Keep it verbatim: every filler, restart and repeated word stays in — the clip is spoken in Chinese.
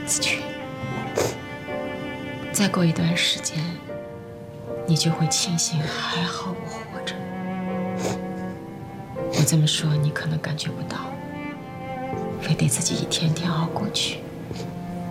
子群，再过一段时间，你就会庆幸还好我活着。我这么说你可能感觉不到，非得自己一天天熬过去。